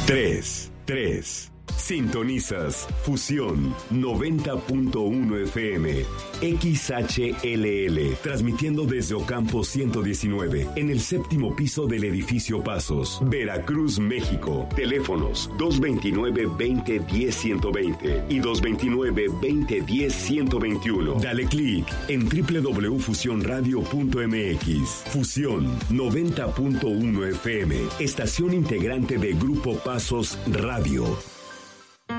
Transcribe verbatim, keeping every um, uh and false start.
tres, tres. Sintonizas Fusión noventa punto uno F M, X H L L, transmitiendo desde Ocampo ciento diecinueve, en el séptimo piso del edificio Pasos, Veracruz, México. Teléfonos dos veintinueve, veinte, diez, ciento veinte y dos veintinueve, veinte, diez, ciento veintiuno. Dale clic en doble u doble u doble u punto fusión radio punto m x. Fusión noventa punto uno F M, estación integrante de Grupo Pasos Radio.